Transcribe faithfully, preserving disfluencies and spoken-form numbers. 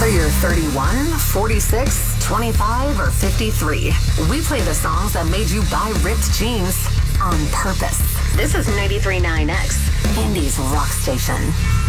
you're thirty-one, forty-six, twenty-five, or fifty-three, we play the songs that made you buy ripped jeans on purpose. This is ninety-three point nine X, Indy's rock station.